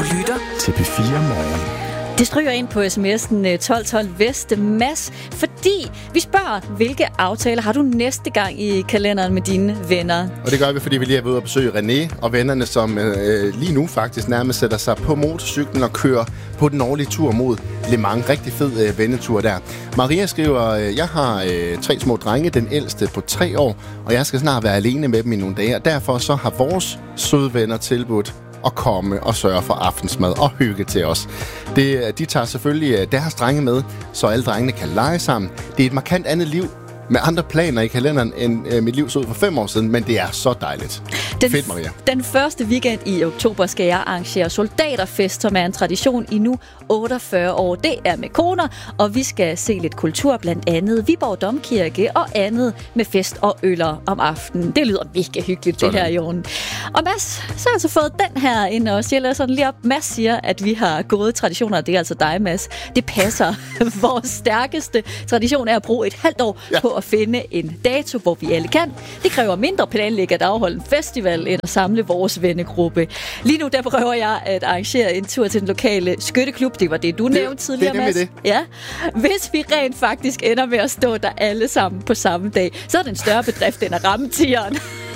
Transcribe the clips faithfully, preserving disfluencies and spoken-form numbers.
lytter til P fire Morgen. Det stryger ind på sms'en tolv tolv Vest, Mads, fordi vi spørger, hvilke aftaler har du næste gang i kalenderen med dine venner? Og det gør vi, fordi vi lige er ude og besøge René og vennerne, som øh, lige nu faktisk nærmest sætter sig på motorcyklen og kører på den årlige tur mod Le Mans. Rigtig fed øh, vennetur der. Maria skriver, øh, jeg har øh, tre små drenge, den ældste på tre år, og jeg skal snart være alene med dem i nogle dage, og derfor så har vores søde venner tilbudt at komme og sørge for aftensmad og hygge til os. Det, de tager selvfølgelig deres drenge med, så alle drengene kan lege sammen. Det er et markant andet liv med andre planer i kalenderen end øh, mit liv så ud for fem år siden, men det er så dejligt. Den, Fedt, Maria. Den første weekend i oktober skal jeg arrangere soldaterfest, som er en tradition i nu otteogfyrre år. Det er med koner, og vi skal se lidt kultur, blandt andet Viborg Domkirke og andet med fest og øller om aftenen. Det lyder mega hyggeligt, sådan. Det her, Jon. Og Mads, så har jeg altså fået den her ind også. Jeg lader sådan lige op. Mads siger, at vi har gode traditioner, og det er altså dig, Mads. Det passer. Vores stærkeste tradition er at bruge et halvt år ja. på at finde en dato, hvor vi alle kan. Det kræver mindre planlæg at afholde en festival, end at samle vores vennegruppe. Lige nu der prøver jeg at arrangere en tur til den lokale skytteklub. Det var det, du det, nævnte tidligere, Mads. Det. Ja. Hvis vi rent faktisk ender med at stå der alle sammen på samme dag, så er det en større bedrift end at ramme tieren.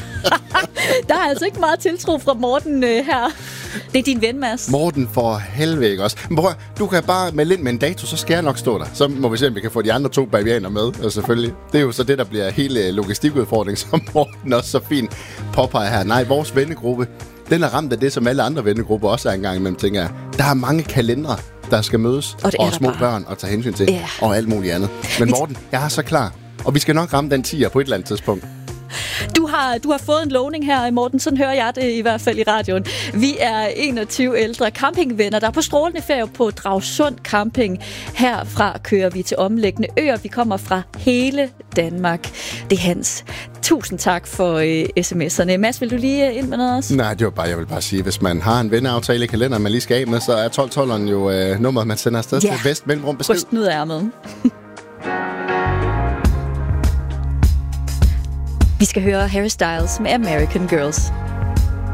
Der er altså ikke meget tiltro fra Morten øh, her. Det er din ven, Mads. Morten, for helvede ikke også. Men prøv, du kan bare melde ind med en dato, så skal jeg nok stå der. Så må vi se, om vi kan få de andre to bavianer med, og selvfølgelig. Det er jo så det, der bliver hele logistikudfordring, som Morten også så fint påpeger her. Nej, vores vennegruppe, den er ramt af det, som alle andre vennegrupper også er engang imellem, tænker jeg. Der er mange kalendere, der skal mødes, og, og små bare. børn at tage hensyn til, yeah. og alt muligt andet. Men Morten, jeg er så klar, og vi skal nok ramme den tier på et eller andet tidspunkt. Du har, du har fået en lovning her, Morten. Sådan hører jeg det i hvert fald i radioen. Vi er enogtyve ældre campingvenner, der er på strålende ferie på Dragsund Camping. Herfra kører vi til omliggende øer. Vi kommer fra hele Danmark. Det er Hans. Tusind tak for øh, sms'erne. Mads, vil du lige ind med noget også? Nej, det var bare, jeg vil bare sige, hvis man har en venneaftale i kalenderen, man lige skal af med, så er tolv tolveren jo øh, nummeret, man sender afsted yeah. til Vest Mellemrum Besked. Ryst den ud af ærmet. Vi skal høre Harry Styles med American Girls.